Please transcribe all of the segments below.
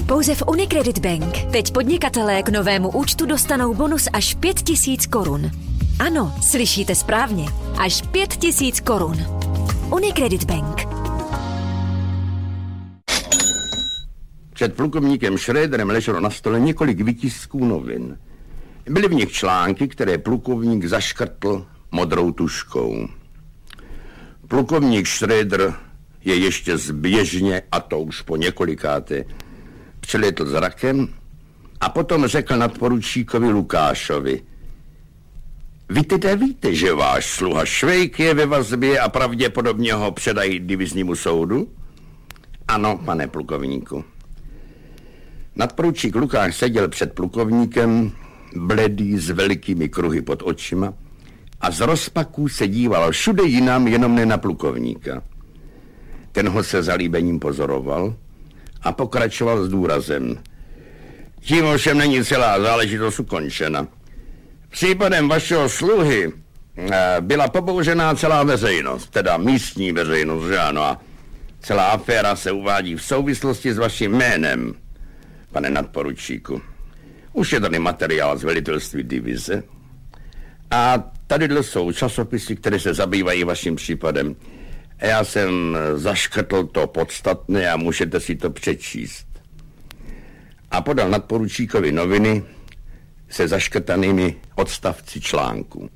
Pouze v Unicredit Bank. Teď podnikatelé k novému účtu dostanou bonus až 5 000 korun. Ano, slyšíte správně. Až 5 000 korun. Unicredit Bank. Před plukovníkem Schröderem leželo na stole několik výtisků novin. Byly v nich články, které plukovník zaškrtl modrou tužkou. Plukovník Schröder je ještě zběžně, a to už po několikáté, přilétl zrakem a potom řekl nadporučíkovi Lukášovi: Vy teda víte, že váš sluha Švejk je ve vazbě a pravděpodobně ho předají diviznímu soudu? Ano, pane plukovníku. Nadporučík Lukáš seděl před plukovníkem, bledý s velikými kruhy pod očima, a z rozpaků se díval všude jinam, jenom ne na plukovníka. Ten ho se zalíbením pozoroval a pokračoval s důrazem: Tím ovšem není celá záležitost ukončena. Případem vašeho sluhy byla pobouřená celá veřejnost, teda místní veřejnost, že ano, a celá aféra se uvádí v souvislosti s vaším jménem, pane nadporučíku. Už je tady materiál z velitelství divize a tadyhle jsou časopisy, které se zabývají vaším případem. Já jsem zaškrtl to podstatné a můžete si to přečíst. A podal nadporučíkovi noviny se zaškrtanými odstavci článku.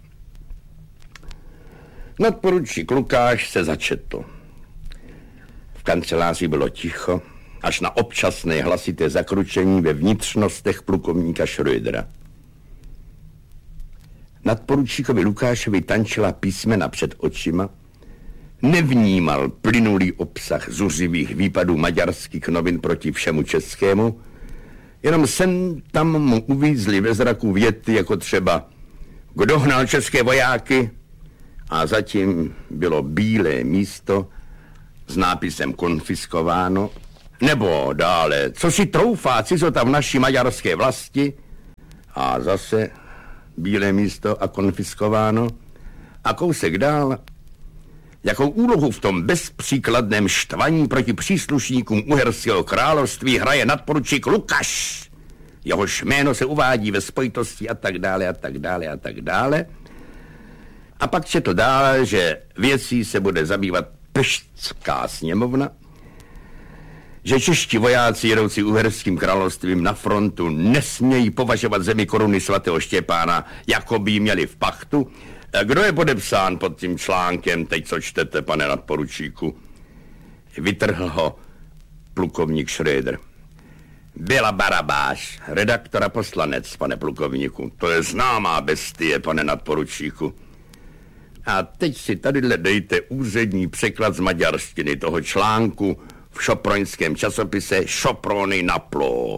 Nadporučík Lukáš se začetl. V kanceláři bylo ticho, až na občasné hlasité zakručení ve vnitřnostech plukovníka Schrödera. Nadporučíkovi Lukášovi tančila písmena před očima, nevnímal plynulý obsah zuřivých výpadů maďarských novin proti všemu českému, jenom sem tam mu uvízly ve zraku věty jako třeba Kdo hnal české vojáky? A zatím bylo bílé místo s nápisem konfiskováno, nebo dále, co si troufá cizota v naší maďarské vlasti? A zase bílé místo a konfiskováno. A kousek dál, jakou úlohu v tom bezpříkladném štvaní proti příslušníkům Uherského království hraje nadporučík Lukáš. Jehož jméno se uvádí ve spojitosti a tak dále, a tak dále, a tak dále. A pak četl dále, že věcí se bude zabývat Peštská sněmovna, že čeští vojáci jedoucí Uherským královstvím na frontu nesmějí považovat zemi koruny svatého Štěpána, jako by ji měli v pachtu. Kdo je podepsán pod tím článkem, teď co čtete, pane nadporučíku? Vytrhl ho plukovník Schröder. Byla Barabáš, redaktor a poslanec, pane plukovníku. To je známá bestie, pane nadporučíku. A teď si tadyhle dejte úřední překlad z maďarštiny toho článku v šoproňském časopise Šoprony na pló.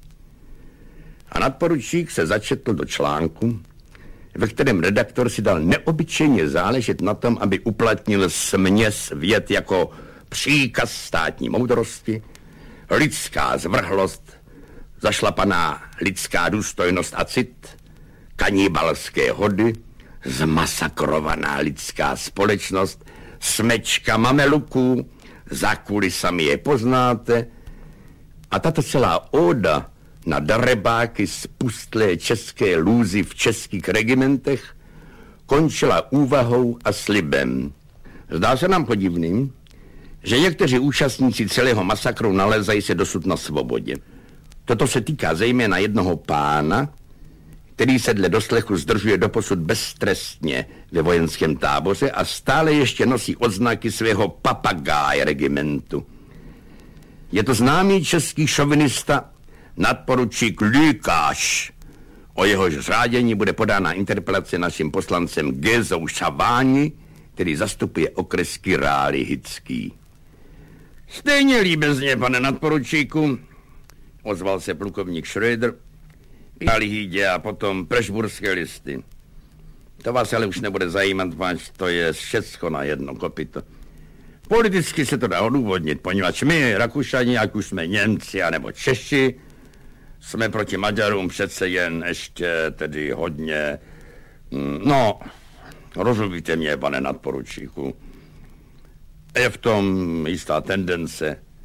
A nadporučík se začetl do článku, ve kterém redaktor si dal neobyčejně záležet na tom, aby uplatnil směs vět jako příkaz státní moudrosti, lidská zvrhlost, zašlapaná lidská důstojnost a cit, kanibalské hody, zmasakrovaná lidská společnost, smečka mameluků, za kulisami je poznáte. A tato celá óda na darebáky spustlé české lůzy v českých regimentech končila úvahou a slibem. Zdá se nám podivným, že někteří účastníci celého masakru nalézají se dosud na svobodě. Toto se týká zejména jednoho pána, který se dle doslechu zdržuje doposud beztrestně ve vojenském táboře a stále ještě nosí odznaky svého papagáje regimentu. Je to známý český šovinista nadporučík Lukáš. O jehož řádění bude podána interpelace naším poslancem Gézou Šabáni, který zastupuje okres Király-Hycký. Stejně líbezně, pane nadporučíku, ozval se plukovník Schröder, Király-Hydě a potom Prešburské listy. To vás ale už nebude zajímat, páč, to je všecko na jedno kopyto. Politicky se to dá odůvodnit, poněvadž my, Rakušani, ať už jsme Němci anebo Češi, jsme proti Maďarům přece jen ještě tedy hodně, no, rozumíte mě, pane nadporučíku. Je v tom jistá tendence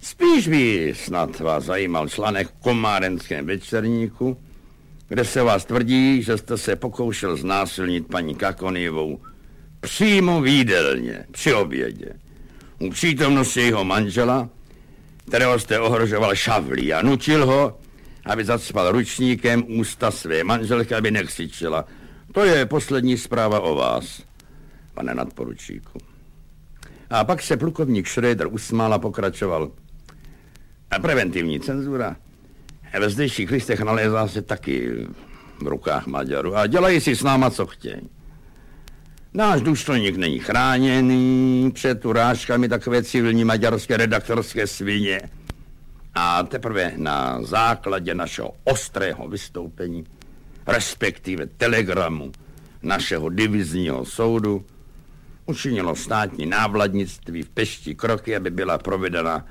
Spíš by snad vás zajímal článek v Komárenském večerníku, kde se vás tvrdí, že jste se pokoušel znásilnit paní Kakonyjevou přímo v jídelně, při obědě. U přítomnosti jeho manžela, kterého jste ohrožoval šavlí a nutil ho, aby zacpal ručníkem ústa své manželky, aby nekřičela. To je poslední zpráva o vás, pane nadporučíku. A pak se plukovník Schröder usmál a pokračoval. A preventivní cenzura ve zdejších listech nalézá se taky v rukách Maďarů a dělají si s náma, co chtějí. Náš důstojník není chráněný před urážkami takové civilní maďarské redaktorské svině. A teprve na základě našeho ostrého vystoupení, respektive telegramu našeho divizního soudu, učinilo státní návladnictví v Pešti kroky, aby byla provedena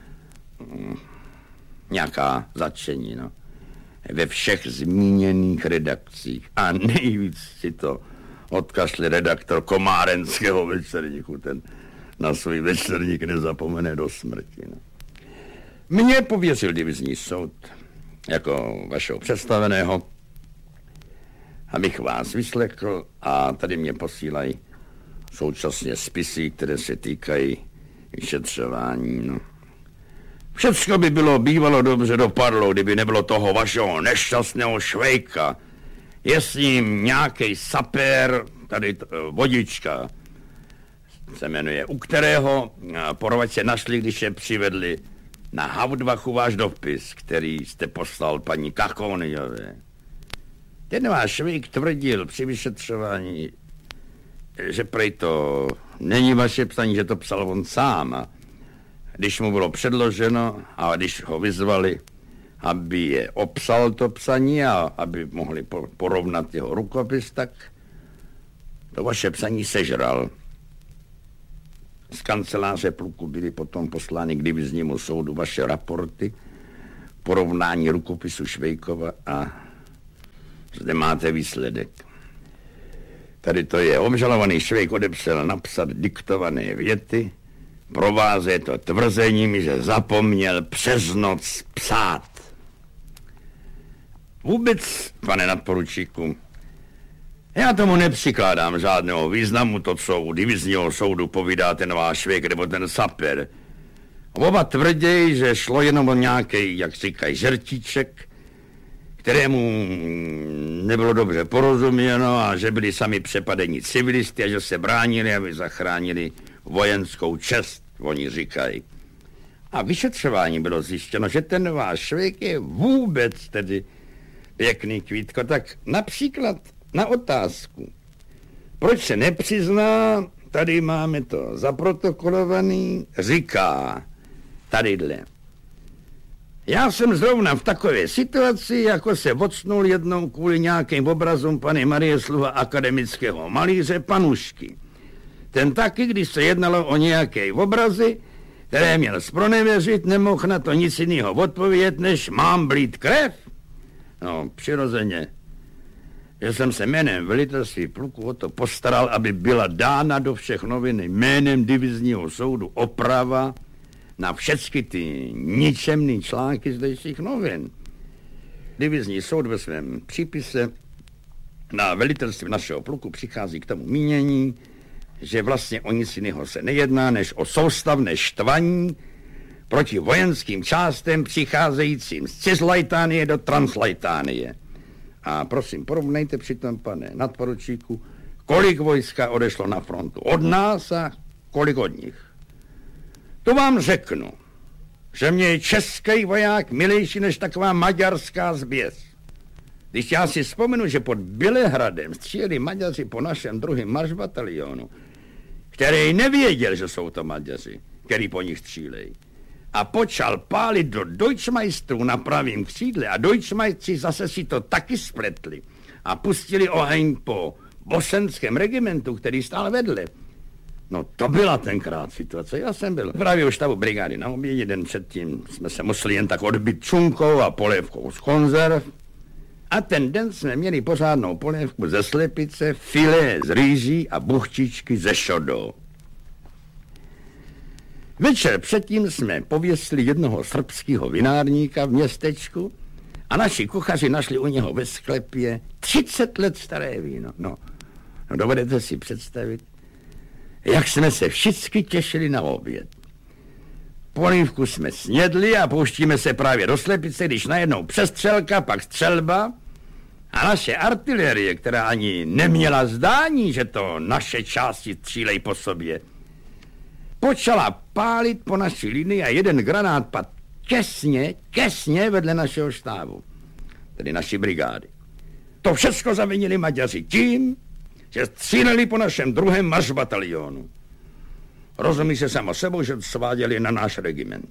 nějaká zatčení, no. Ve všech zmíněných redakcích. A nejvíc si to odkašle redaktor Komárenského večerníku, ten na svůj večerník nezapomene do smrti. No. Mně pověřil divizní soud jako vašeho představeného, abych vás vyslechl, a tady mě posílají současně spisy, které se týkají vyšetřování. No. Všecko by bylo bývalo dobře dopadlo, kdyby nebylo toho vašeho nešťastného Švejka. Je s ním nějaký sapér, tady Vodička se jmenuje, u kterého porovače našli, když je přivedli na Hauptwachu váš dopis, který jste poslal paní Kakonyjové. Ten váš Švejk tvrdil při vyšetřování, že prej to není vaše psaní, že to psal on sám. A když mu bylo předloženo a když ho vyzvali, aby je obsal to psaní a aby mohli porovnat jeho rukopis, tak to vaše psaní sežral. Z kanceláře pluku byly potom poslány k diviznímu soudu vaše raporty, porovnání rukopisu Švejkova a zde máte výsledek. Tady to je. Obžalovaný Švejk odepsal napsat diktované věty, provázet to tvrzením, že zapomněl přes noc psát. Vůbec, pane nadporučíku, já tomu nepřikládám žádného významu, to, co u divizního soudu povídá ten váš Švejk nebo ten saper. Oba tvrději, že šlo jenom o nějaký, jak říkají, žertíček, kterému nebylo dobře porozuměno a že byli sami přepadení civilisty a že se bránili, aby zachránili vojenskou čest, oni říkají. A vyšetřování bylo zjištěno, že ten váš Švejk je vůbec tedy pěkný kvítko. Tak například na otázku, proč se nepřizná, tady máme to zaprotokolovaný, říká tadyhle. Já jsem zrovna v takové situaci, jako se ocnul jednou kvůli nějakým obrazům paní Marie Sluha akademického malíře Panušky. Ten taky, když se jednalo o nějaké obrazy, které měl zpronevěřit, nemohl na to nic jiného odpovědět, než mám blít krev. No, přirozeně, že jsem se jménem velitelství pluku o to postaral, aby byla dána do všech novin jménem divizního soudu oprava na všechny ty ničemný články zdejších novin. Divizní soud ve svém přípise na velitelství našeho pluku přichází k tomu mínění, že vlastně o nic jiného se nejedná, než o soustavné štvaní proti vojenským částem přicházejícím z Cisleitanie do Transleitanie. A prosím, porovnejte přitom, pane nadporučíku, kolik vojska odešlo na frontu od nás a kolik od nich. To vám řeknu, že mě je český voják milejší než taková maďarská zběs. Když já si vzpomenu, že pod Bělehradem stříleli Maďaři po našem druhém maršbatalionu, který nevěděl, že jsou to Maďaři, který po nich střílejí, a počal pálit do Deutschmeistrů na pravém křídle a Deutschmeistři zase si to taky spletli a pustili oheň po bosenském regimentu, který stál vedle. No to byla tenkrát situace. Já jsem byl právě u štabu brigády na obědě, den předtím jsme se museli jen tak odbít čunkou a polévkou z konzerv. A ten den jsme měli pořádnou polévku ze slepice, filé z rýží a buchtičky ze šodou. Večer předtím jsme pověsili jednoho srbského vinárníka v městečku a naši kuchaři našli u něho ve sklepě 30 let staré víno. No, dovedete si představit, jak jsme se všichni těšili na oběd. Polívku jsme snědli a pouštíme se právě do slepice, když najednou přestřelka, pak střelba a naše artilérie, která ani neměla zdání, že to naše části střílej po sobě, počala pálit po naší linii a jeden granát padl těsně vedle našeho štábu, tedy naší brigády. To všechno zavinili Maďaři tím, že stříleli po našem druhém maršbatalionu. Rozumí se samo sebou, že sváděli na náš regiment.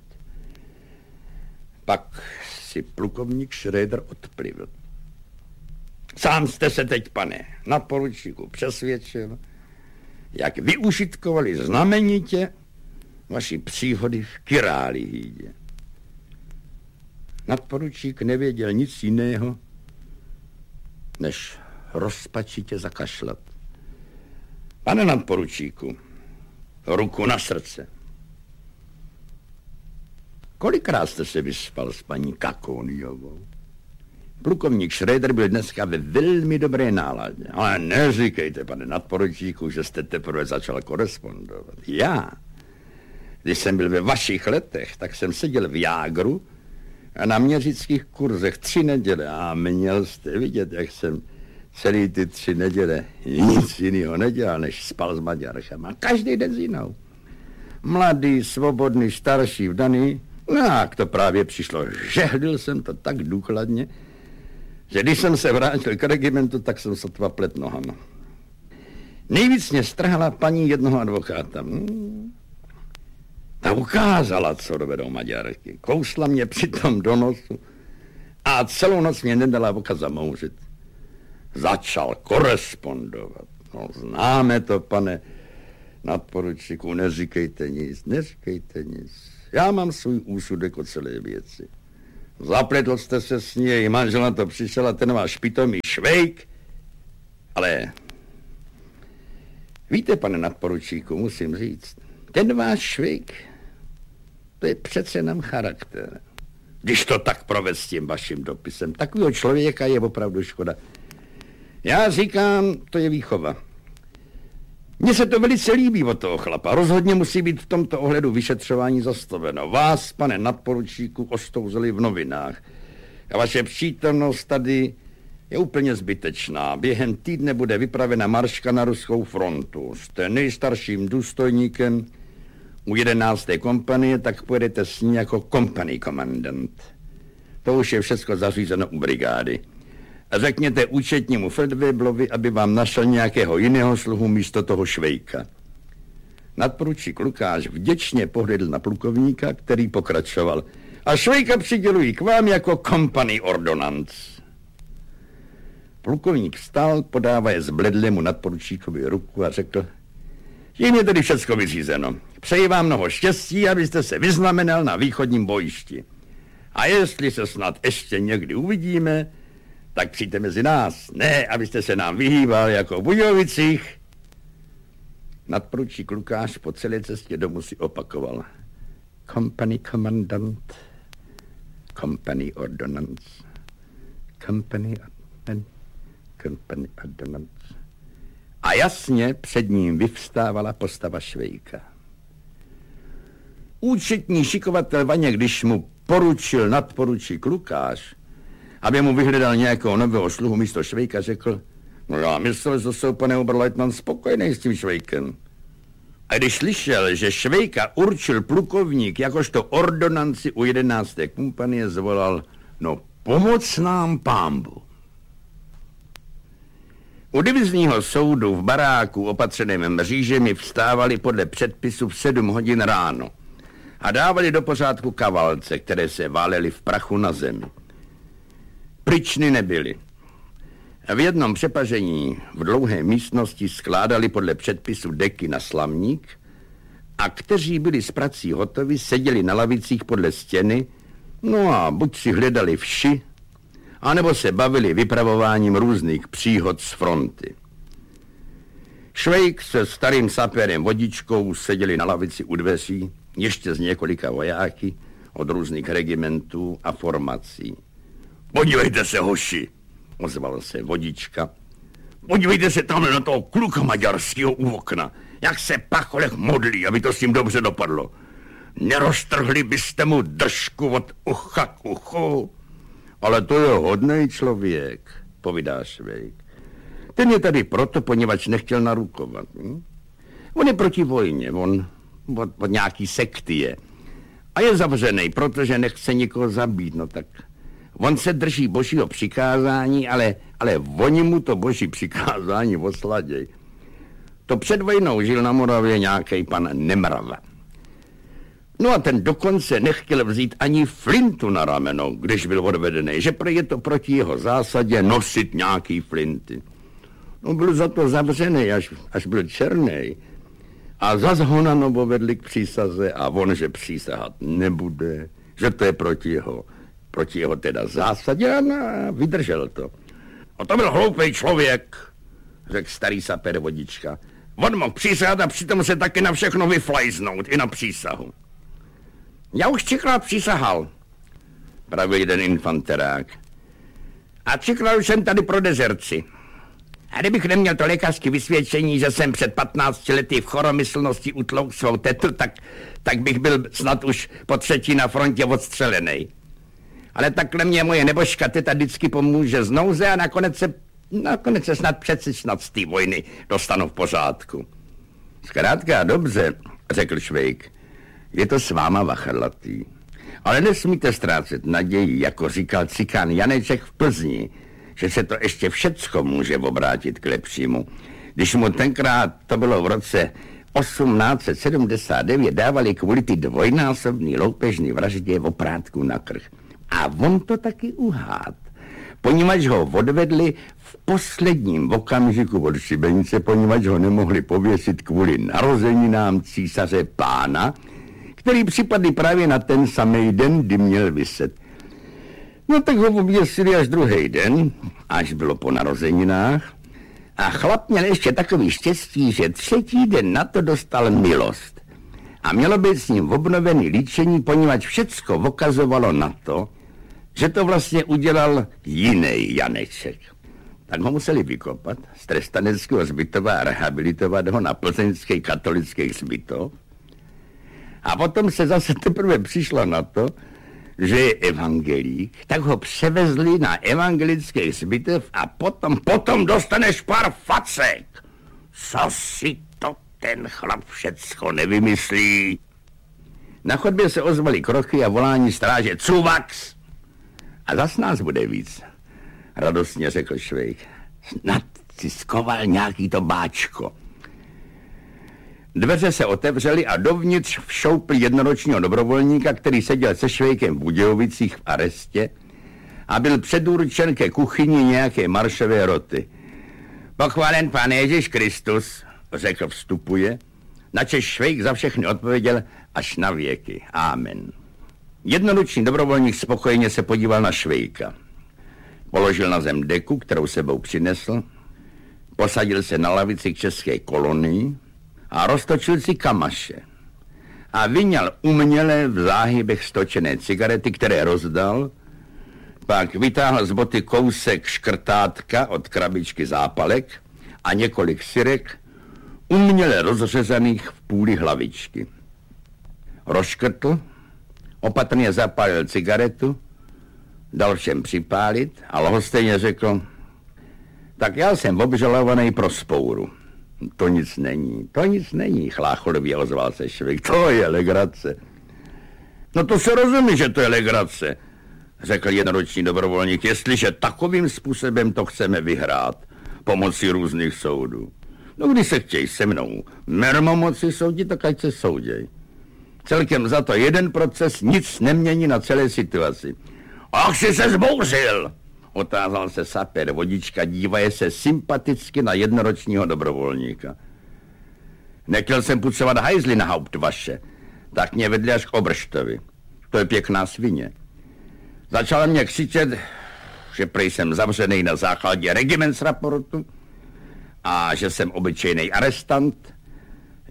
Pak si plukovník Schröder odplivl. Sám jste se teď, pane nadporučíku, přesvědčil, jak využitkovali znamenitě vaši příhody v Kyrálihídě. Nadporučík nevěděl nic jiného, než rozpačitě zakašlat. Pane nadporučíku, ruku na srdce. Kolikrát jste se vyspal s paní Kakoniovou? Plukovník Schröder byl dneska ve velmi dobré náladě. Ale neříkejte, pane nadporučíku, že jste teprve začal korespondovat. Já, když jsem byl ve vašich letech, tak jsem seděl v Jágru a na měřických kurzech 3 neděle a měl jste vidět, jak jsem celý ty 3 neděle nic jiného nedělal, než spal s Maďarchama. Každý den s jinou. Mladý, svobodný, starší, vdaný. No jak to právě přišlo. Žehlil jsem to tak důkladně, že když jsem se vrátil k regimentu, tak jsem sotva plet nohama. Nejvíc mě strhala paní jednoho advokáta. Ta ukázala, co dovedou Maďarky. Kousla mě přitom do nosu a celou noc mě nedala voka zamouřit. Začal korespondovat. No, známe to, pane nadporučíku, neříkejte nic. Já mám svůj úsudek o celé věci. Zapletl jste se s ní, její manžel na to přišel a ten váš pitomý Švejk. Ale víte, pane nadporučíku, musím říct, ten váš Švejk, to je přece jenom charakter. Když to tak proved s tím vaším dopisem, takového člověka je opravdu škoda. Já říkám, to je výchova. Mně se to velice líbí od toho chlapa. Rozhodně musí být v tomto ohledu vyšetřování zastaveno. Vás, pane nadporučíku, ostouzeli v novinách. A vaše přítomnost tady je úplně zbytečná. Během týdne bude vypravena marška na ruskou frontu. Jste nejstarším důstojníkem u 11. kompanie, tak pojedete s ní jako company komandant. To už je všechno zařízeno u brigády. A řekněte účetnímu Feldweblovi, aby vám našel nějakého jiného sluhu místo toho Švejka. Nadporučík Lukáš vděčně pohledl na plukovníka, který pokračoval. A Švejka přidělují k vám jako company ordonance. Plukovník vstal, podávaje zbledlému nadporučíkovi ruku a řekl, že jim je tedy všecko vyřízeno. Přeji vám mnoho štěstí, abyste se vyznamenal na východním bojišti. A jestli se snad ještě někdy uvidíme, tak přijďte mezi nás. Ne, abyste se nám vyhýbal jako v Budějovicích. Nadporučík Lukáš po celé cestě domů si opakoval. Company commandant, company ordonance, company ordonance. A jasně před ním vyvstávala postava Švejka. Účetní šikovatel Vaněk, když mu poručil nadporučík Lukáš, aby mu vyhledal nějakého nového sluhu místo Švejka, řekl, no já myslel, že jsou, pane oberleutnant, spokojený s tím Švejkem. A když slyšel, že Švejka určil plukovník jakožto ordonanci u 11. kompanie, zvolal, no pomoc nám pánbu. U divizního soudu v baráku opatřeném mřížemi vstávali podle předpisu v 7 hodin ráno a dávali do pořádku kavalce, které se válely v prachu na zemi. Pryčny nebyly. V jednom přepažení v dlouhé místnosti skládali podle předpisu deky na slamník a kteří byli s prací hotovi, seděli na lavicích podle stěny, no a buď si hledali vši, anebo se bavili vypravováním různých příhod z fronty. Švejk se starým sapérem Vodičkou seděli na lavici u dveří ještě z několika vojáky od různých regimentů a formací. Podívejte se, hoši, ozval se vodička. Podívejte se tamhle na toho kluka maďarského u okna, jak se Pacholek modlí, aby to s ním dobře dopadlo. Neroztrhli byste mu držku od ucha k uchu. Ale to je hodnej člověk, povídá Švejk. Ten je tady proto, poněvadž nechtěl narukovat. On je proti vojně, on od nějaký sekty je. A je zavřený, protože nechce nikoho zabít, no tak... On se drží božího přikázání, ale oni mu to boží přikázání osladěj. To před vojnou žil na Moravě nějaký pan Nemrava. No a ten dokonce nechtěl vzít ani flintu na rameno, když byl odvedený, že je to proti jeho zásadě nosit nějaký flinty. No byl za to zavřený, až byl černej. A zas ho na novo vedli k přísaze a on, že přísahat nebude, že to je proti jeho teda zásadě a vydržel to. A to byl hloupej člověk, řekl starý saper vodička. On mohl přísahat a přitom se taky na všechno vyflajznout, i na přísahu. Já už 3krát přísahal, pravil jeden infanterák. A 3krát už jsem tady pro dezerci. A kdybych neměl to lékařské vysvědčení, že jsem před 15 lety v choromyslnosti utlouk svou tetu, tak bych byl snad už po 3. na frontě odstřelený. Ale takhle mě moje nebožka teta vždycky pomůže z nouze a nakonec se snad přeci z té vojny dostanu v pořádku. Zkrátka dobře, řekl Švejk, je to s váma vachrlatý. Ale nesmíte ztrácet naději, jako říkal cikán Janeček v Plzni, že se to ještě všecko může obrátit k lepšímu. Když mu tenkrát, to bylo v roce 1879, dávali kvůli ty dvojnásobný loupežný vraždě oprátku na krk. A on to taky uhád. Poněvadž ho odvedli v posledním okamžiku od šibenice, poněvadž ho nemohli pověsit kvůli narozeninám císaře pána, který připadl právě na ten samý den, kdy měl vyset. No tak ho oběsili až druhý den, až bylo po narozeninách. A chlap měl ještě takový štěstí, že 3. den na to dostal milost. A mělo být s ním obnovený líčení, poněvadž všecko ukazovalo na to, že to vlastně udělal jiný Janeček. Tak ho museli vykopat z trestaneckého hřbitova a rehabilitovat ho na plzeňský katolický hřbitov. A potom se zase teprve přišlo na to, že je evangelík, tak ho převezli na evangelický hřbitov a potom dostaneš pár facek. Co si to ten chlap všecko nevymyslí? Na chodbě se ozvaly kroky a volání stráže Cuvax. A zas nás bude víc, radostně řekl Švejk. Snad si skoval nějaký to báčko. Dveře se otevřely a dovnitř všoupl jednoročního dobrovolníka, který seděl se Švejkem v Budějovicích v arestě a byl předurčen ke kuchyni nějaké maršové roty. Pochválen Pán Ježíš Kristus, řekl vstupuje, načež Švejk za všechny odpověděl až na věky. Amen. Jednoroční dobrovolník spokojeně se podíval na Švejka. Položil na zem deku, kterou sebou přinesl, posadil se na lavici k české kolonii a roztočil si kamaše. A vyňal uměle v záhybech stočené cigarety, které rozdal, pak vytáhl z boty kousek škrtátka od krabičky zápalek a několik syrek, uměle rozřezaných v půli hlavičky. Rozškrtl, opatrně zapálil cigaretu, dal všem připálit a lhostejně řekl, tak já jsem obžalovaný pro spouru. To nic není, chlácholově ozval se Švejk, to je legrace. No to se rozumí, že to je legrace, řekl jednoroční dobrovolník, jestliže takovým způsobem to chceme vyhrát, pomocí různých soudů. No když se chtějí se mnou mermomoci soudit, tak ať se souděj. Celkem za to jeden proces nic nemění na celé situaci. Ach, jsi se zbouřil, otázal se saper vodička, dívaje se sympaticky na jednoročního dobrovolníka. Nechtěl jsem pucovat hajzly na Hauptwache, tak mě vedli až k Obrštovi. To je pěkná svině. Začal mě křičet, že prej jsem zavřený na základě regimentsraportu a že jsem obyčejný arestant,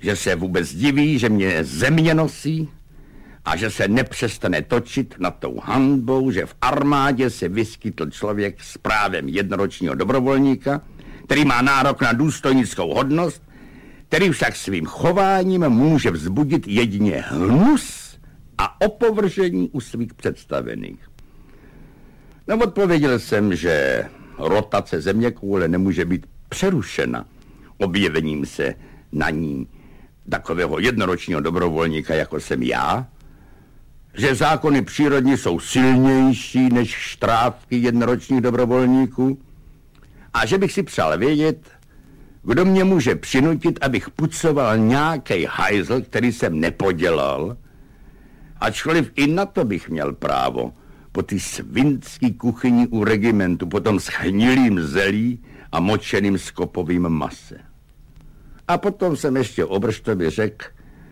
že se vůbec diví, že mě země nosí a že se nepřestane točit nad tou hanbou, že v armádě se vyskytl člověk s právem jednoročního dobrovolníka, který má nárok na důstojnickou hodnost, který však svým chováním může vzbudit jedině hnus a opovržení u svých představených. No, odpověděl jsem, že rotace zeměkoule nemůže být přerušena objevením se na ní takového jednoročního dobrovolníka, jako jsem já, že zákony přírodní jsou silnější než štrávky jednoročních dobrovolníků a že bych si přál vědět, kdo mě může přinutit, abych pucoval nějaký hajzl, který jsem nepodělal, ačkoliv i na to bych měl právo, po ty svinský kuchyni u regimentu, potom s hnilým zelí a močeným skopovým mase. A potom jsem ještě Obrštovi řekl,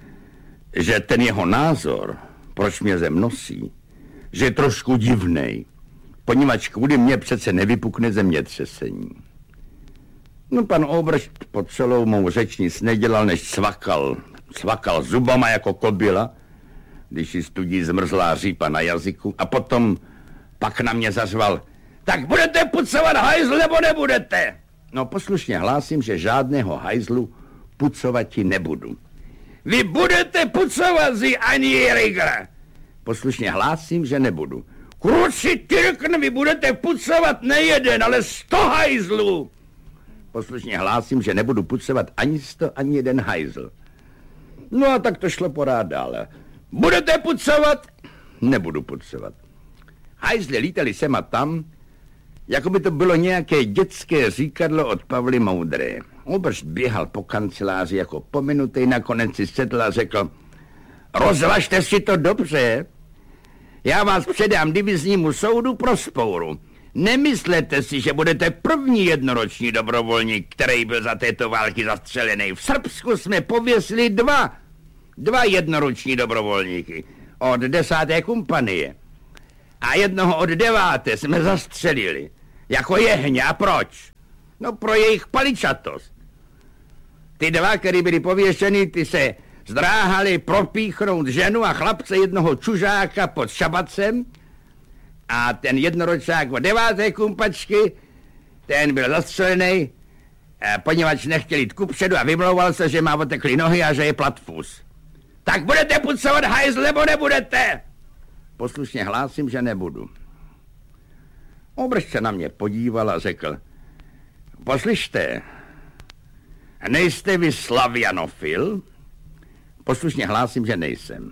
že ten jeho názor, proč mě zem nosí, že je trošku divnej, poněvadž kvůli mě přece nevypukne zemětřesení. No, pan Obršt po celou mou řeč nic nedělal, než cvakal zubama jako kobila, když ji studí zmrzlá řípa na jazyku, a potom pak na mě zařval: tak budete pucovat hajzl, nebo nebudete? No, poslušně hlásím, že žádného hajzlu pucovati nebudu. Vy budete pucovat, Sie Einjähriger. Poslušně hlásím, že nebudu. Kruci Tyrkn, vy budete pucovat ne jeden, ale 100 hajzlů. Poslušně hlásím, že nebudu pucovat ani 100, ani jeden hajzl. No a tak to šlo porád dále. Budete pucovat? Nebudu pucovat. Hajzly lítali sem a tam, jako by to bylo nějaké dětské říkadlo od Pavly Moudré. Obršt běhal po kanceláři jako pominutej, nakonec si sedl a řekl: rozvažte si to dobře. Já vás předám diviznímu soudu pro spouru. Nemyslete si, že budete první jednoroční dobrovolník, který byl za této války zastřelený. V Srbsku jsme pověsili dva jednoroční dobrovolníky od 10. kompanie. A jednoho od 9. jsme zastřelili. Jako jehně. A proč? No, pro jejich paličatost. Ty dva, který byli pověšeni, ty se zdráhali propíchnout ženu a chlapce jednoho čužáka pod šabacem, a ten jednoročák od 9. kumpačky, ten byl zastřelený, poněvadž nechtěl jít kupředu a vymlouval se, že má oteklý nohy a že je platfus. Tak budete pucovat hajzl, nebo nebudete? Poslušně hlásím, že nebudu. Obršť se na mě podíval a řekl: poslyšte, nejste vy slavianofil? Poslušně hlásím, že nejsem.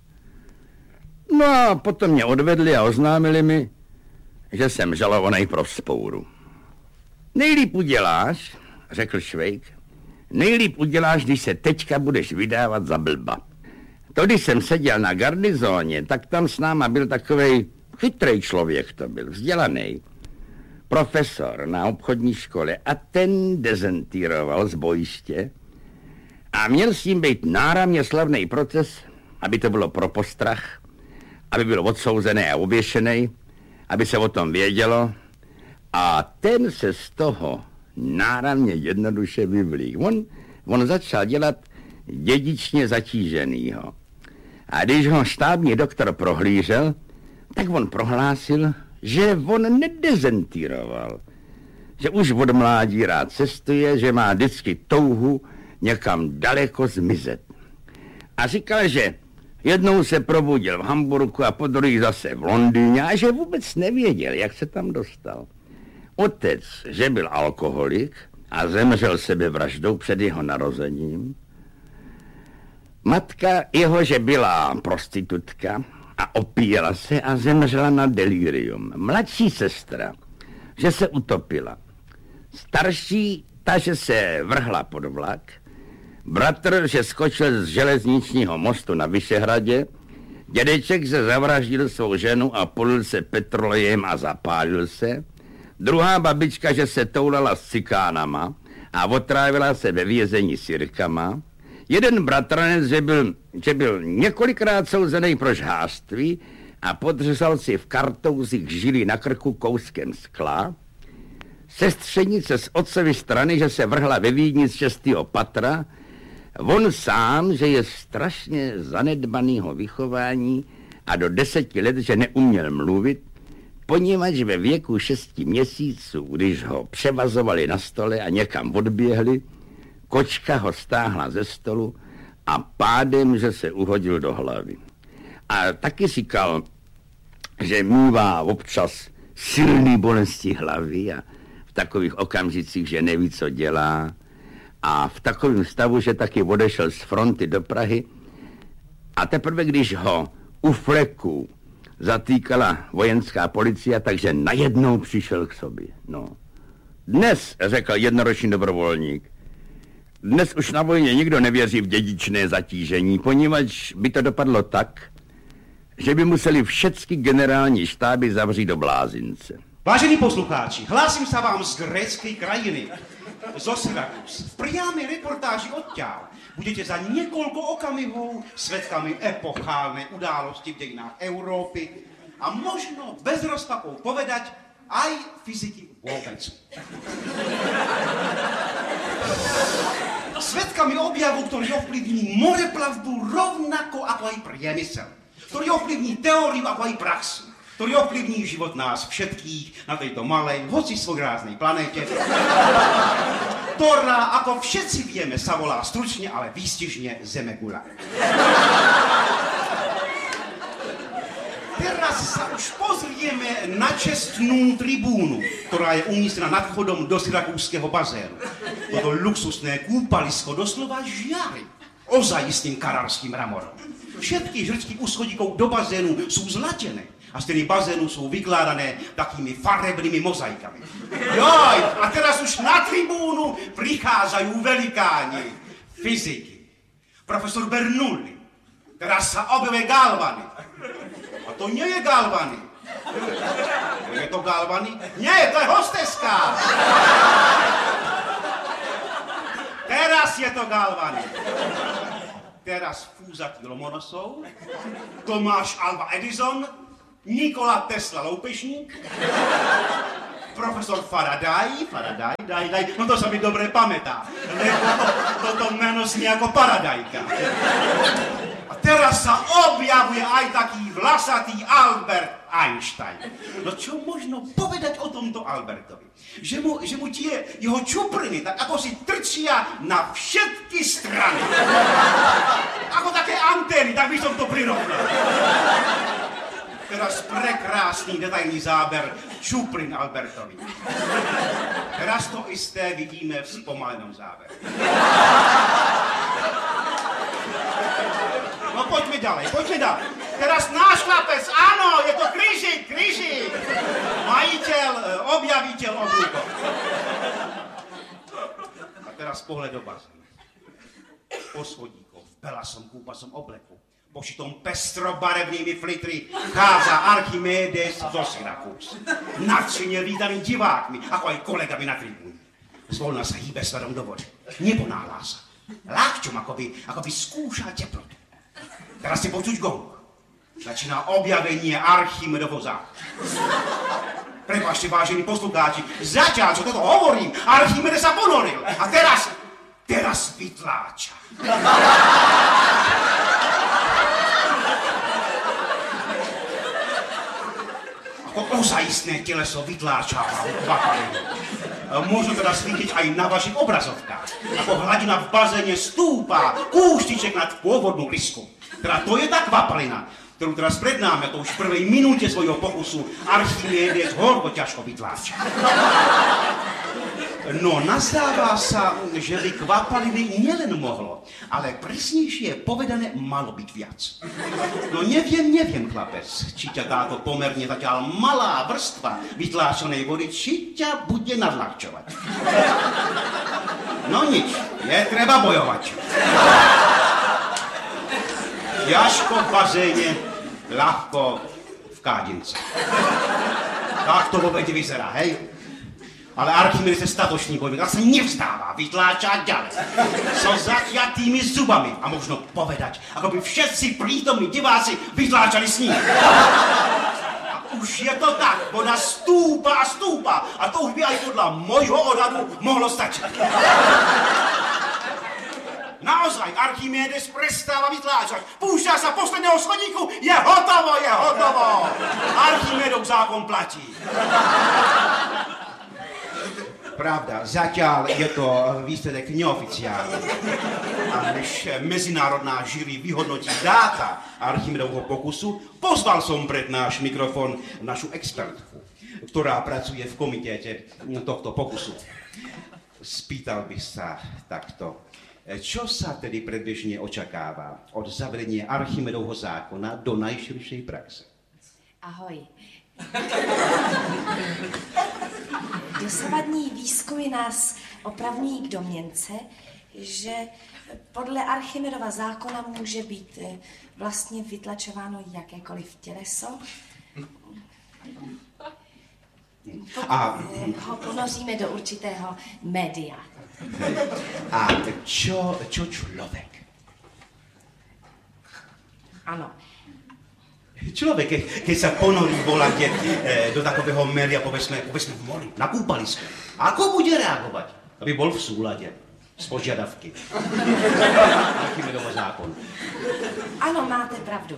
No a potom mě odvedli a oznámili mi, že jsem žalovaný pro vzpouru. Nejlíp uděláš, řekl Švejk, nejlíp uděláš, když se teďka budeš vydávat za blba. To, když jsem seděl na garnizóně, tak tam s náma byl takovej chytrej člověk, to byl vzdělaný profesor na obchodní škole, a ten dezentíroval z bojiště a měl s tím být náramně slavný proces, aby to bylo pro postrach, aby byl odsouzený a oběšený, aby se o tom vědělo, a ten se z toho náramně jednoduše vyvlík. On začal dělat dědičně zatíženýho. A když ho štábní doktor prohlížel, tak on prohlásil, že on nedezentíroval, že už od mládí rád cestuje, že má vždycky touhu někam daleko zmizet. A říkal, že jednou se probudil v Hamburku a podruhé zase v Londýně a že vůbec nevěděl, jak se tam dostal. Otec, že byl alkoholik a zemřel sebevraždou před jeho narozením. Matka jeho, že byla prostitutka a opíjela se a zemřela na delirium. Mladší sestra, že se utopila. Starší, ta, že se vrhla pod vlak. Bratr, že skočil z železničního mostu na Vyšehradě. Dědeček, že zavraždil svou ženu a polil se petrolejem a zapálil se. Druhá babička, že se toulala s cikánama a otrávila se ve vězení sirkama. Jeden bratranec, že byl několikrát souzený pro žhářství a podřezal si v kartouzích žily na krku kouskem skla. Sestřenice z otcovy strany, že se vrhla ve Vídni z 6. patra, On sám, že je strašně zanedbanýho vychování a do 10 let, že neuměl mluvit, poněvadž ve věku 6 měsíců, když ho převazovali na stole a někam odběhli, kočka ho stáhla ze stolu a pádem, že se uhodil do hlavy. A taky říkal, že mívá občas silný bolesti hlavy a v takových okamžicích, že neví, co dělá. A v takovém stavu, že taky odešel z fronty do Prahy. A teprve, když ho u fleku zatýkala vojenská policie, takže najednou přišel k sobě. No. Dnes, řekl jednoroční dobrovolník, dnes už na vojně nikdo nevěří v dědičné zatížení, poněvadž by to dopadlo tak, že by museli všetky generální štáby zavřít do blázince. Vážení poslucháči, hlásím sa vám z gréckej krajiny, zo Syrakus. V priamej reportáži odtiaľ budete za niekoľko okamihov svedkami epochálnej události v dejinách Európy a možno bez rozpakov povedať aj fyziky vôbec. Svedkami objavu, ktorý ovplyvní moreplavbu rovnako ako aj priemysel, ktorý ovplyvní teóriu ako aj praxu, ktorý ovplyvní život nás všetkých na tejto malej, hoci svojráznej planéte, ktorá, ako všetci vieme, sa volá stručne, ale výstižne Zemegula. Teraz sa už pozrieme na čestnú tribúnu, ktorá je umiestnená nad vchodom do syrakúskeho bazénu. Toto luxusné kúpalisko doslova žiari ozajistným karárským mramorom. Všetky žrčky úschodíkov do bazénu sú zlatené a steny bazénu sú vykládané takými farebnými mozaikami. Joj, a teraz už na tribúnu prichádzajú velikáni fyziky. Profesor Bernoulli, teraz sa objavuje Galvani. A to nie je Galvani. Je to Galvani? Nie, to je hosteska. Teraz je to Galvani. Teraz fúzatý Lomonosov, Tomáš Alva Edison, Nikola Tesla Loupešník, profesor Faraday, no to sa mi dobre pamätá, lebo toto meno znie ako Paradajka. A teraz sa objavuje aj taký vlasatý Albert Einstein. No čo možno povedať o tomto Albertovi? Že mu tie jeho čupriny tak ako si trčia na všetky strany. Ako také antény, tak by som to prirovnal. Teraz prekrásny detailný záber čuprin Albertovi. Teraz to isté vidíme v spomalenom zábere. No poďme ďalej. Teraz náš chlapec, áno, je to Kryžík. Majiteľ, objaviteľ oblúkov. A teraz pohľad do bazénu. Po schodíkoch, v belasom kúpasom obleku, pošitom pestrobarevnými flitry, chádza Archimedes do Syrakús. Nadšene vítaný divákmi, ako aj kolegami na tribúne. Zvolna sa hýbe smerom do vody. Neponáhľa sa. Ľahčom, ako by skúšal teplotu. Teraz si počuť gong. Začína objavenie Archimedovho záchodu. Prepáčte, vážení poslucháči, zatiaľ, čo toto hovorím, Archimedes sa ponoril. A teraz vytláča. Ako ozajistné teleso vytláča kvapalinu. Môžu teraz vidieť aj na vašich obrazovkách. Ako hladina v bazéne stúpa kúštiček nad pôvodnú risku. Teda to je tá kvapalina, ktorú teraz prednáme, to už v prvej minúte svojho pokusu Archimedes horko ťažko vytláča. No, nazdáva sa, že by kvapaliny nielen mohlo, ale presnejšie povedané malo byť viac. No neviem, chlapec, či ťa táto pomerne zatiaľ malá vrstva vytláčanej vody, či ťa bude nadľahčovať. No nič, je treba bojovať. Ťažko v bazéne, ľahko v kádince. Tak to vo vede vyzerá, hej? Ale Archimedes je statočný bojovník, ale sa nevzdáva, vytláča ďalej. So zatiatými zubami a možno povedať, ako by všetci prítomní diváci vytláčali s ním. A už je to tak, voda stúpa a to už by aj podľa môjho odhadu mohlo stačiť. Naozaj, Archimedes prestává vytláčať. Púšťa sa posledného schodíku, je hotovo, je hotovo. Archimedov zákon platí. Pravda, zatiaľ je to výsledek neoficiálny. A než medzinárodná žíry vyhodnotí dáta Archimedovho pokusu, pozval som pred náš mikrofón našu expertku, ktorá pracuje v komitéte tohto pokusu. Spýtal by sa takto, čo sa tedy predbežne očakáva od zavedenia Archimedovho zákona do najširšej praxe? Ahoj. Dosavadní výzkumy nás opravňují k domněnce, že podle Archimedova zákona může být vlastně vytlačováno jakékoliv těleso, pokud ho ponoříme do určitého média. A čo človek? Ano. Človek, keď sa ponorí volante do takového média, povedzme v mori, na kúpalisku, ako bude reagovať? Aby bol v súlade s požiadavky Archimedova zákon. Ano, máte pravdu.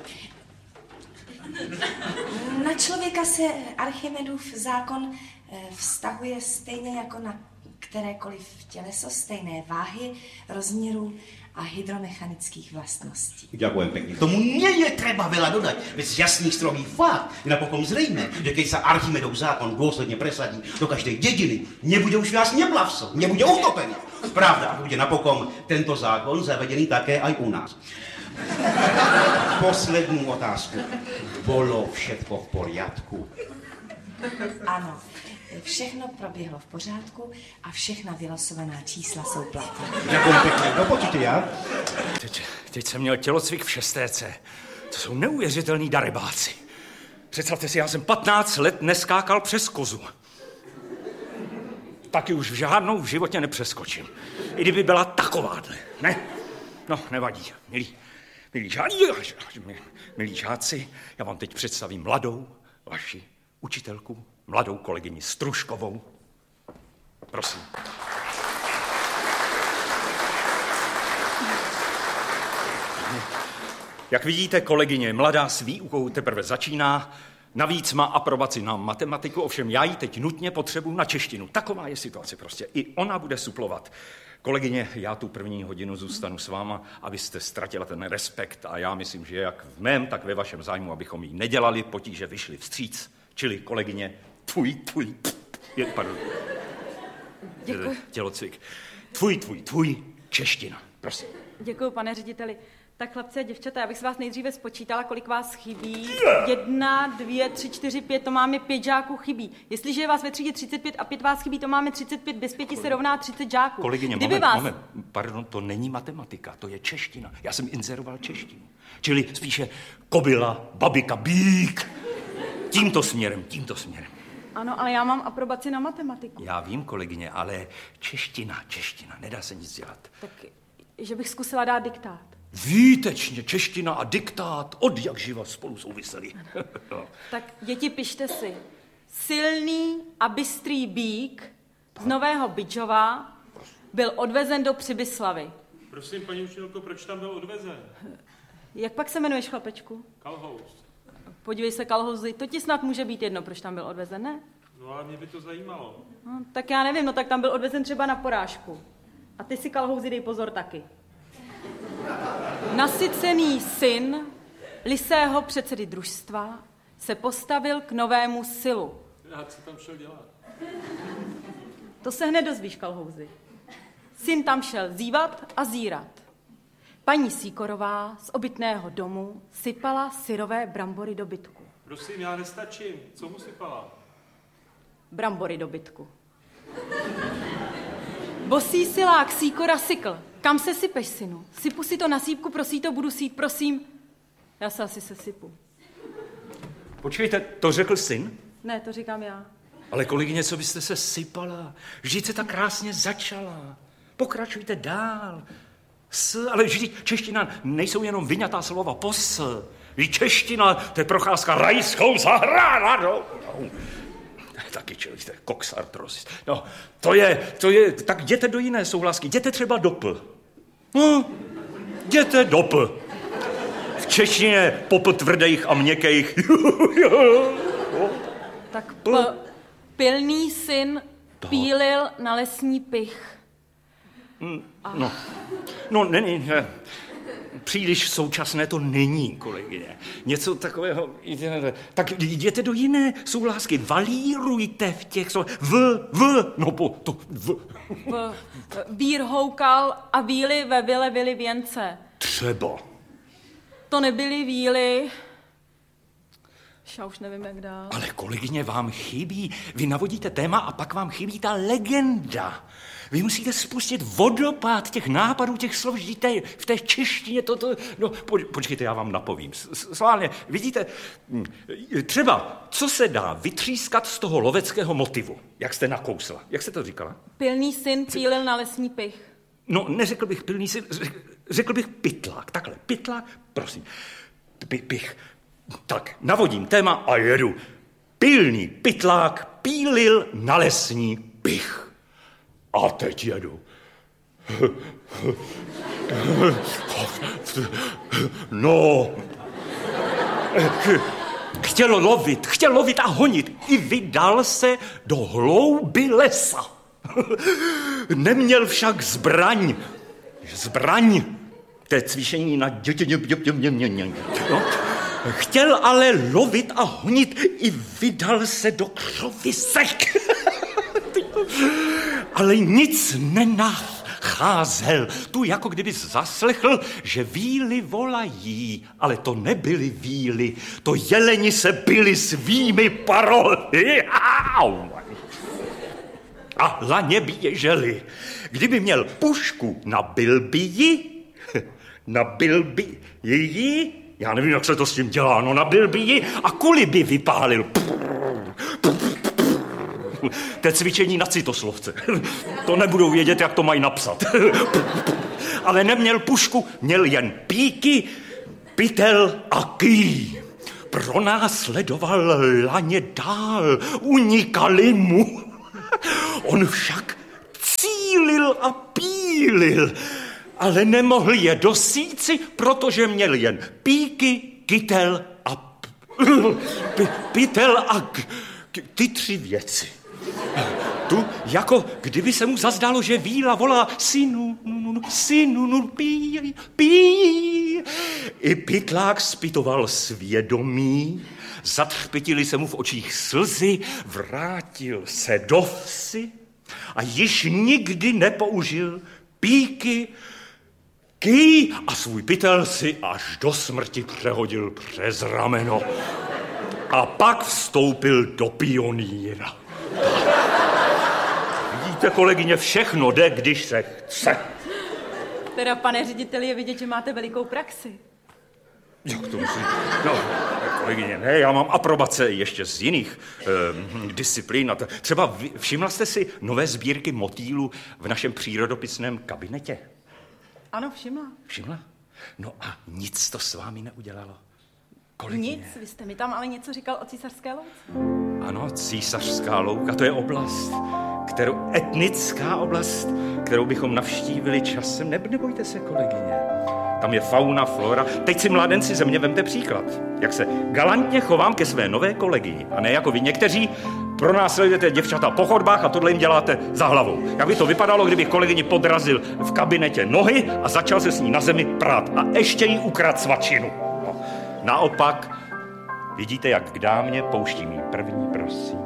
Na člověka se Archimedův zákon vztahuje stejně jako na kterékoliv těleso, stejné váhy, rozměrů a hydromechanických vlastností. Ďakujem pekne. Tomu nie je treba veľa dodať. Veď z jasných stromých fakt je napokon zrejme, že keď sa Archimedov zákon dôsledne presadí do každej dediny, nebude už viac neplavcov, nebude utopený. Pravda, bude napokon tento zákon zavedený také aj u nás. Poslednú otázku. Bolo všetko v poriadku? Ano, všechno proběhlo v pořádku a všechna vylosovaná čísla jsou platná. Ďakujem pekne. Do počutia. Teď jsem měl tělocvik v 6. To jsou neuvěřitelný darebáci. Představte si, já jsem 15 let neskákal přes kozu. Taky už žádnou v životě nepřeskočím. I kdyby byla takováhle, ne? No, nevadí, milí žáci, já vám teď představím mladou vaši učitelku, mladou kolegyni Stružkovou. Prosím. Jak vidíte, kolegyně mladá s výukou teprve začíná, navíc má aprobaci na matematiku, ovšem já ji teď nutně potřebuji na češtinu. Taková je situace prostě. I ona bude suplovat. Kolegyně, já tu první hodinu zůstanu s váma, abyste ztratila ten respekt a já myslím, že jak v mém, tak ve vašem zájmu, abychom jí nedělali potíže, vyšli vstříc. Čili kolegyně, tělocvik. Tvůj, čeština, prosím. Děkuji, pane řediteli. Tak chlapci a děvčata, já bych se vás nejdříve spočítala, kolik vás chybí. 1, 2, 3, 4, 5, to máme 5 žáků chybí. Jestliže je vás ve třídě 35 a 5 vás chybí, to máme 35, bez 5 se rovná 30 žáků. Kolegyně, moment, pardon, to není matematika, to je čeština. Já jsem inzeroval češtinu. Čili spíše kobila, babika, bík. Tímto směrem. Ano, ale já mám aprobaci na matematiku. Já vím, kolegyně, ale čeština, nedá se nic dělat. Tak, že bych zkusila dát diktát. Výtečně, čeština a diktát od jak živa spolu souvisely. Tak děti, pište si. Silný a bystrý bík z Nového Bydžova byl odvezen do Přibyslavy. Prosím, paní učitelko, proč tam byl odvezen? Jak pak se jmenuješ, chlapečku? Kalhoust. Podívej se, Kalhouzy, to ti snad může být jedno, proč tam byl odvezen, ne? No ale mě by to zajímalo. No, tak já nevím, no tak tam byl odvezen třeba na porážku. A ty si, Kalhouzy, dej pozor taky. Nasycený syn lisého předsedy družstva se postavil k novému silu. A co tam šel dělat? To se hned dozvíš, Kalhouzy. Syn tam šel zívat a zírat. Paní Sýkorová z obytného domu sypala syrové brambory do bytku. Prosím, já nestačím. Co mu sypala? Brambory do bytku. Bosý silák Sýkora sykl. Kam se sypeš, synu? Sypu si to na sípku, prosí to, budu sít, prosím. Já se asi sesypu. Počkejte, to řekl syn? Ne, to říkám já. Ale kolegyně, co byste se sypala? Vždyť se tak krásně začala. Pokračujte dál. Ale vždyť čeština nejsou jenom vyňatá slova pos. Vždyť čeština, to je procházka rajskou zahradou. Taky člověk, to je koksartrosis. No, to je, tak jděte do jiné souhlasky, jděte třeba do P. No, jděte dopl. V češtině popl tvrdých a měkkých. Tak pilný syn pílil na lesní pych. No, není. Příliš současné to není, kolegyně. Něco takového. Tak jděte do jiné souhlásky. Valírujte v těch Vír houkal a víly ve vile vily věnce. Třeba. To nebyly víly. Já už nevím, jak dál. Ale kolegyně, vám chybí. Vy navodíte téma a pak vám chybí ta legenda. Vy musíte spustit vodopád těch nápadů, těch slov, žijte v té češtině toto. No, počkejte, já vám napovím. Sválně, vidíte, třeba, co se dá vytřískat z toho loveckého motivu, jak jste nakousla. Jak jste to říkala? Pilný syn pílil na lesní pych. No, neřekl bych pilný syn, řekl bych pytlák. Takhle, pytlák, prosím. Pich. Tak, navodím téma a jedu. Pilný pytlák pílil na lesní pych. A teď jedu. No. Chtěl lovit a honit. I vydal se do hlouby lesa. Neměl však zbraň. To je cvičení na no. Chtěl ale lovit a honit. I vydal se do křovisek. Ale nic nenacházel. Tu jako kdyby zaslechl, že víly volají, ale to nebyly víly, to jeleni se byli svými parohy. A laně běželi. Kdyby měl pušku, nabil by ji, já nevím, jak se to s tím dělá, no nabil by ji a kuli by vypálil. To je cvičení na citoslovce. To nebudou vědět, jak to mají napsat. Ale neměl pušku, měl jen píky, pytel a ký. Pronásledoval laně dál, unikali mu. On však cílil a pílil, ale nemohl je dosíci, protože měl jen píky, kytel a pytel a ty tři věci. Tu, jako kdyby se mu zazdálo, že víla volá synu, pí. I pytlák zpytoval svědomí, zatřpitili se mu v očích slzy, vrátil se do vsi a již nikdy nepoužil píky, ký a svůj pytel si až do smrti přehodil přes rameno. A pak vstoupil do pionýra. Vidíte, kolegyně, všechno jde, když se chce. Teda, pane řediteli, je vidět, že máte velikou praxi. Jak to myslím? No, kolegyně, ne, já mám aprobace ještě z jiných disciplín. Třeba všimla jste si nové sbírky motýlů v našem přírodopisném kabinetě? Ano, všimla. Všimla? No a nic to s vámi neudělalo? Kolegyně. Nic, vy jste mi tam ale něco říkal o Císařské louce. Ano, Císařská louka, to je oblast, etnická oblast, kterou bychom navštívili časem. Nebojte se, kolegyně. Tam je fauna, flora. Teď si, mládenci, ze mě vemte příklad. Jak se galantně chovám ke své nové kolegyni. A ne jako vy někteří pronásledujete děvčata po chodbách a tohle jim děláte za hlavou. Jak by to vypadalo, kdybych kolegyni podrazil v kabinetě nohy a začal se s ní na zemi prát. A ještě jí ukradl svačinu. No. Naopak, vidíte, jak k dámě pouští mý první